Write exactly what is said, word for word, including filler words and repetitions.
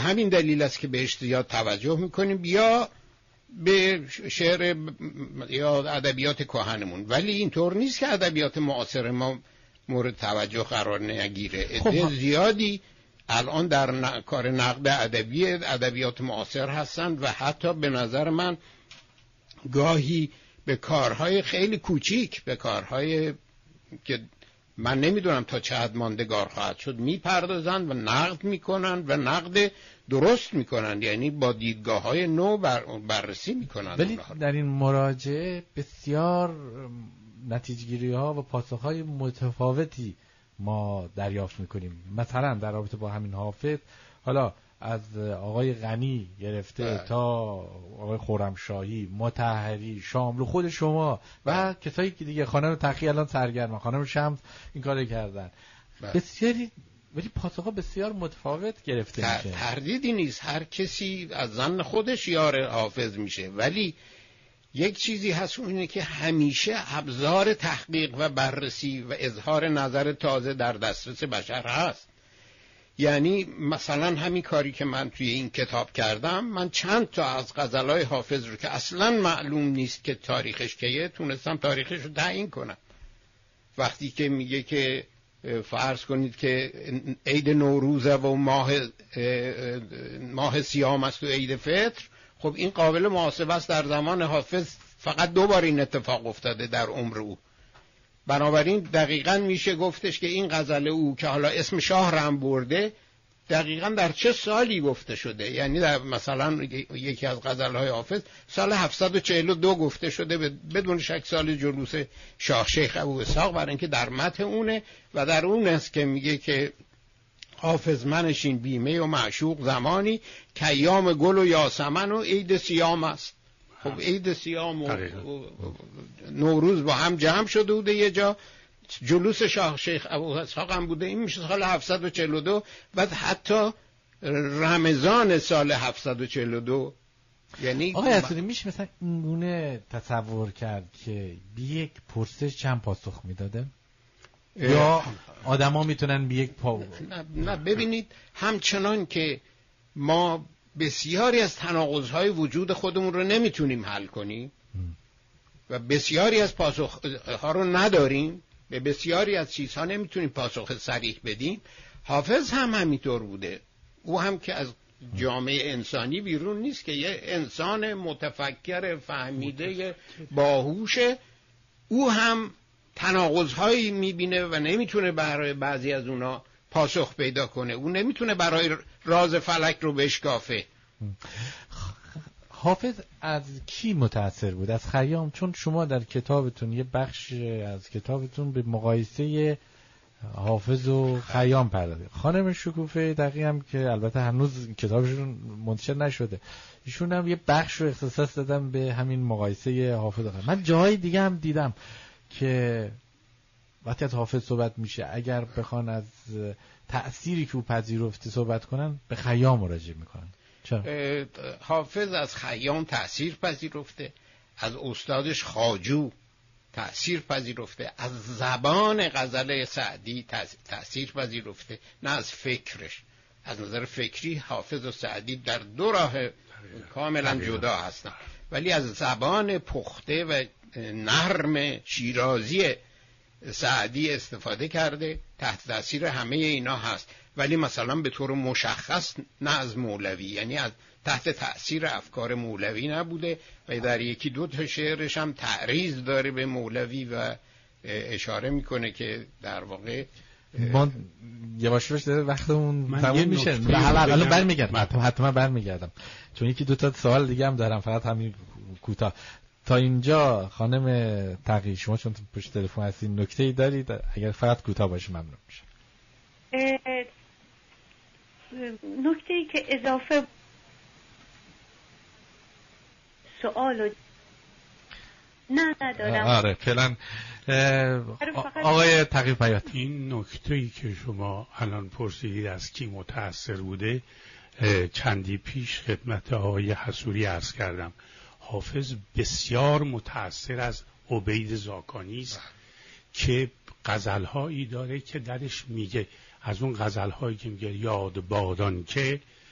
همین دلیل است که بهش زیاد توجه میکنیم، یا به شعر یا ادبیات کهنمون. ولی اینطور نیست که ادبیات معاصر ما مورد توجه قرار نگیره. عده زیادی الان در ن... کار نقد ادبی ادبیات معاصر هستند و حتی به نظر من گاهی به کارهای خیلی کوچیک، به کارهای که من نمیدونم تا چه حد ماندگار خواهد شد، میپردازند و نقد میکنند و نقد درست میکنند، یعنی با دیدگاه‌های نو بر... بررسی میکنند. ولی در این مراجعه بسیار نتیجه‌گیری‌ها و پاسخ‌های متفاوتی ما دریافت میکنیم. مثلا در رابطه با همین حافظ، حالا از آقای غنی گرفته بله. تا آقای خرمشاهی، مطهری، شاملو، خود شما و بله. کسایی که دیگه، خانم تقی الان سرگرم، خانم شمس این کارو کردن، بله. بسیاری، ولی پاسخها بسیار متفاوت گرفته میشه. تردیدی نیست، هر کسی از ظن خودش یار حافظ میشه، ولی یک چیزی هست، اونه که همیشه ابزار تحقیق و بررسی و اظهار نظر تازه در دسترس بشر هست. یعنی مثلا همین کاری که من توی این کتاب کردم، من چند تا از غزلهای حافظ رو که اصلا معلوم نیست که تاریخش کیه، تونستم تاریخش رو تعیین کنم. وقتی که میگه که فرض کنید که عید نوروزه و ماه ماه سیام است و عید فطر، خب این قابل محاسبه است. در زمان حافظ فقط دو بار این اتفاق افتاده در عمر او. بنابراین دقیقاً میشه گفتش که این غزل او که حالا اسم شاه رو هم برده، دقیقاً در چه سالی گفته شده. یعنی در مثلا یکی از غزلهای حافظ سال هفتصد و چهل و دو گفته شده، بدون شک سال جلوس شاه شیخ ابو اسحاق، برای اینکه در متن اونه و در اون است که میگه که حافظ منشین بیمه و معشوق زمانی که ایام گل و یاسمن و عید سیام است. خب عید سیام و نوروز با هم جمع شده بوده یه جا، جلوس شاه شیخ ابو اسحاق هم بوده، این میشه سال هفتصد و چهل و دو. بعد حتی رمضان سال هفتصد و چهل و دو. یعنی آقای اسدی میشه مثلا اینگونه تصور کرد که به یک پرسش چند پاسخ میداده؟ یا آدما میتونن به یک پا... نه, نه ببینید، همچنان که ما بسیاری از تناقض‌های وجود خودمون رو نمیتونیم حل کنیم و بسیاری از پاسخ‌ها رو نداریم، به بسیاری از چیزها نمیتونیم پاسخ صریح بدیم، حافظ هم همینطور بوده. او هم که از جامعه انسانی بیرون نیست، که یه انسان متفکر فهمیده باهوشه، او هم تناقض‌هایی میبینه و نمیتونه برای بعضی از اونا پاسخ پیدا کنه. او نمیتونه برای راز فلک رو بشکافه. حافظ از کی متأثر بود؟ از خیام؟ چون شما در کتابتون یه بخش از کتابتون به مقایسه حافظ و خیام پرداختید. خانم شکوفه دقیقاً هم که البته هنوز کتابشون منتشر نشده، ایشون هم یه بخش رو اختصاص دادن به همین مقایسه حافظ و خیام. من جاهای دیگه هم دیدم که وقتی از حافظ صحبت میشه، اگر بخوان از تأثیری که او پذیرفته صحبت کنن، به خیام مراجعه میکنن. چرا؟ حافظ از خیام تأثیر پذیرفته، از استادش خواجو تأثیر پذیرفته، از زبان غزل سعدی تأثیر پذیرفته، نه از فکرش. از نظر فکری حافظ و سعدی در دو راه کاملا جدا هستن، ولی از زبان پخته و نرم شیرازی سعدی استفاده کرده، تحت تأثیر همه اینا هست. ولی مثلا به طور مشخص نه از مولوی، یعنی از تحت تأثیر افکار مولوی نبوده و در یکی دو تا شعرش هم تعریض داره به مولوی و اشاره میکنه که در واقع ما یواش یواش داره وقتمون تموم میشه. الان برمیگردم، حتما برمیگردم چون یکی دو تا سوال دیگه هم دارم، فقط همین کوتاه. تا اینجا خانم تقی، شما چون پشت تلفن هستین نکته‌ای دارید؟ اگر فقط کوتاه باشه ممنون میشم. نکته‌ای که اضافه سوالو نه ندارم. آره فعلا آقای تقی پیات، این نکته‌ای که شما الان پرسیدید از کی متأثر بوده، چندی پیش خدمت آقای حصوری عرض کردم. حافظ بسیار متأثر از عبید زاکانی است که غزلهایی داره که درش میگه، از اون غزلهایی که میگه یاد بادان که